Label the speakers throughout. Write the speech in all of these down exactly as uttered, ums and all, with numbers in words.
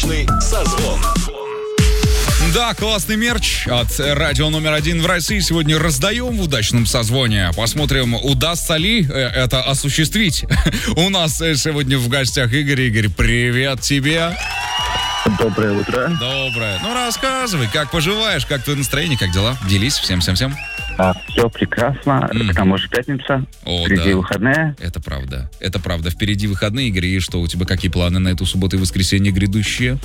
Speaker 1: Удачный созвон.
Speaker 2: Да, классный мерч от радио номер один в России сегодня раздаем в удачном созвоне. Посмотрим, удастся ли это осуществить. У нас сегодня в гостях Игорь. Игорь, привет тебе.
Speaker 3: Доброе утро.
Speaker 2: Доброе. Ну, рассказывай, как поживаешь, как твое настроение, как дела? Делись всем-всем-всем.
Speaker 3: А, все прекрасно. Mm. К тому же пятница.
Speaker 2: О,
Speaker 3: впереди
Speaker 2: да.
Speaker 3: выходные.
Speaker 2: Это правда. Это правда. Впереди выходные, Игорь. И что, у тебя какие планы на эту субботу и воскресенье грядущие?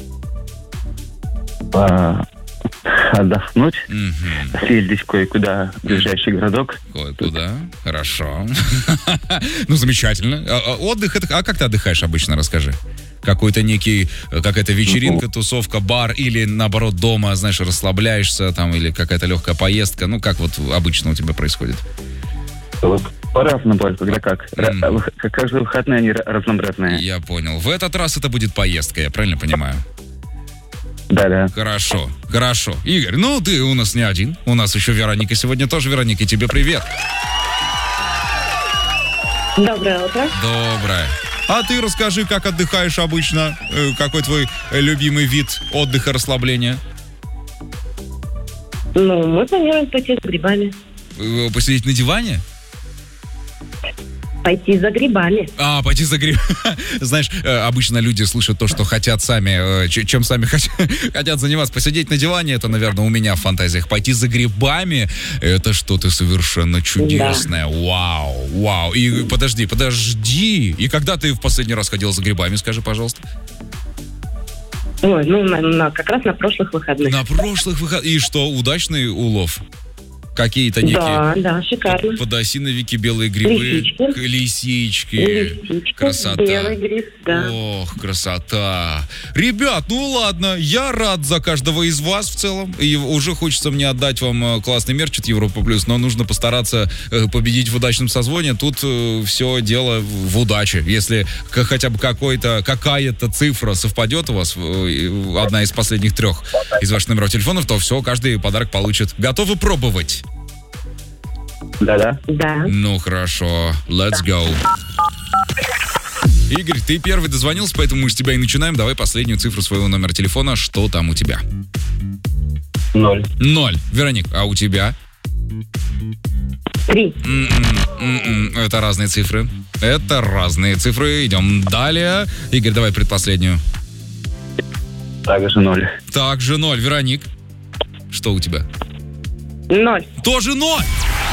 Speaker 3: А, отдохнуть.
Speaker 2: Угу.
Speaker 3: Съездить кое-куда в ближайший городок.
Speaker 2: Кое-куда. Хорошо. Ну, замечательно. Отдых это... А как ты отдыхаешь обычно, расскажи? Какой-то некий, какая-то вечеринка, тусовка, бар, или наоборот дома, знаешь, расслабляешься там, или какая-то легкая поездка. Ну, как вот обычно у тебя происходит?
Speaker 3: По-разному бывает, когда как.
Speaker 2: Mm.
Speaker 3: Каждые выходные они разнообразные.
Speaker 2: Я понял. В этот раз это будет поездка, я правильно понимаю?
Speaker 3: Да, да.
Speaker 2: Хорошо, хорошо. Игорь, ну ты у нас не один. У нас еще Вероника сегодня тоже. Вероника, тебе привет.
Speaker 4: Доброе утро.
Speaker 2: Доброе. А ты расскажи, как отдыхаешь обычно? Какой твой любимый вид отдыха, расслабления?
Speaker 4: Ну, мы планируем пойти с грибами.
Speaker 2: Посидеть на диване?
Speaker 4: Пойти за грибами.
Speaker 2: А, пойти за грибами. Знаешь, обычно люди слышат то, что хотят сами, чем сами хотят заниматься. Посидеть на диване, это, наверное, у меня в фантазиях. Пойти за грибами, это что-то совершенно чудесное. Да. Вау, вау. И подожди, подожди. И когда ты в последний раз ходил за грибами, скажи, пожалуйста?
Speaker 4: Ой, ну, на, на, как раз на прошлых выходных.
Speaker 2: На прошлых выходных. И что, удачный улов? Какие-то некие...
Speaker 4: Да, да, шикарно.
Speaker 2: Подосиновики, белые грибы,
Speaker 4: лисички.
Speaker 2: Лисички.
Speaker 4: Лисички.
Speaker 2: Красота.
Speaker 4: Белый гриб, да.
Speaker 2: Ох, красота. Ребят, ну ладно, я рад за каждого из вас в целом. И уже хочется мне отдать вам классный мерч от Европа Плюс, но нужно постараться победить в удачном созвоне. Тут все дело в удаче. Если хотя бы какой-то, какая-то цифра совпадет у вас, одна из последних трех из ваших номеров телефонов, то все, каждый подарок получит. Готовы пробовать?
Speaker 3: Да-да.
Speaker 4: Да.
Speaker 2: Ну, хорошо. Let's go. Игорь, ты первый дозвонился, поэтому мы с тебя и начинаем. Давай последнюю цифру своего номера телефона. Что там у тебя?
Speaker 3: Ноль.
Speaker 2: Ноль. Вероник, а у тебя?
Speaker 4: Три.
Speaker 2: М-м, м-м, это разные цифры. Это разные цифры. Идем далее. Игорь, давай предпоследнюю.
Speaker 3: Также ноль.
Speaker 2: Также ноль. Вероник, что у тебя?
Speaker 4: Ноль.
Speaker 2: Тоже ноль!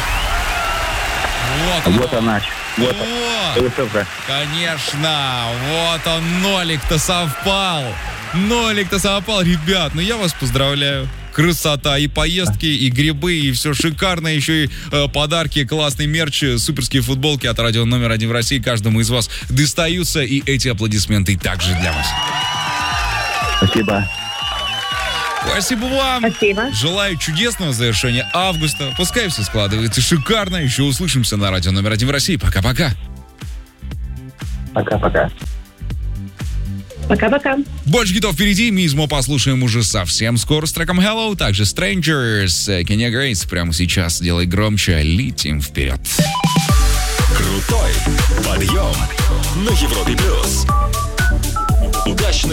Speaker 2: Вот,
Speaker 3: Вот она. Вот
Speaker 2: вот.
Speaker 3: она.
Speaker 2: Конечно, вот он, нолик-то совпал. Нолик-то совпал, ребят, ну я вас поздравляю. Красота, и поездки, и грибы, и все шикарно. Еще и э, подарки, классный мерч, суперские футболки от радио номер один в России. Каждому из вас достаются, и эти аплодисменты также для вас.
Speaker 3: Спасибо.
Speaker 2: Спасибо вам.
Speaker 4: Спасибо.
Speaker 2: Желаю чудесного завершения августа. Пускай все складывается шикарно. Еще услышимся на радио номер один в России. Пока-пока.
Speaker 3: Пока-пока.
Speaker 4: Пока-пока.
Speaker 2: Больше хитов впереди. Мизмо послушаем уже совсем скоро с треком Hello. Также Strangers, Кенни Грейс. Прямо сейчас делай громче. Летим вперед.
Speaker 1: Крутой подъем на Европе Плюс. Удачный